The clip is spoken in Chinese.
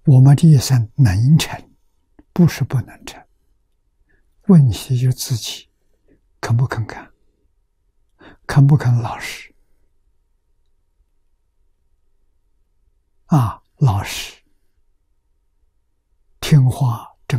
我们这一生能成，不是不能成。问题就自己肯不肯干，肯不肯老实老实听话